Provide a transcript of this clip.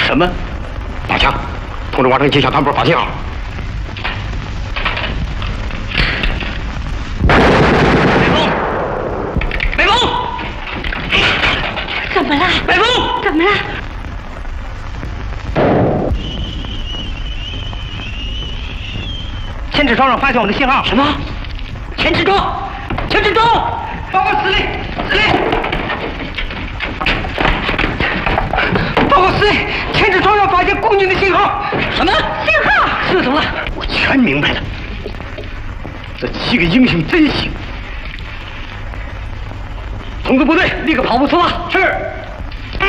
什么？ 大强，通知王成吉向团部发信号。 北风， 怎么了？ 北风， 怎么了？ 千尺庄上发现我们的信号。什么？千尺庄，千尺庄，报告司令，司令。报告司令，千尺庄上发现共军的信号。什么信号？ 是怎么了？ 我全明白了。这7个英雄真行。 通知部队立刻跑步出发。是。